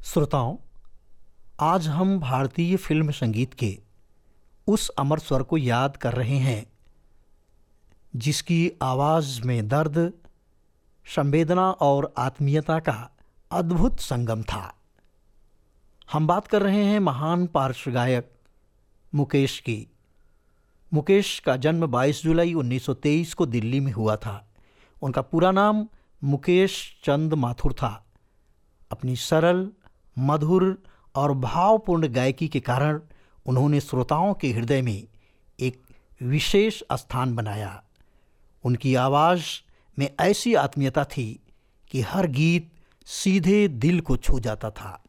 श्रोताओं, आज हम भारतीय फिल्म संगीत के उस अमर स्वर को याद कर रहे हैं जिसकी आवाज़ में दर्द, संवेदना और आत्मीयता का अद्भुत संगम था। हम बात कर रहे हैं महान पार्श्व गायक मुकेश की। मुकेश का जन्म 22 जुलाई 1923 को दिल्ली में हुआ था। उनका पूरा नाम मुकेश चंद माथुर था। अपनी सरल, मधुर और भावपूर्ण गायकी के कारण उन्होंने श्रोताओं के हृदय में एक विशेष स्थान बनाया। उनकी आवाज़ में ऐसी आत्मीयता थी कि हर गीत सीधे दिल को छू जाता था।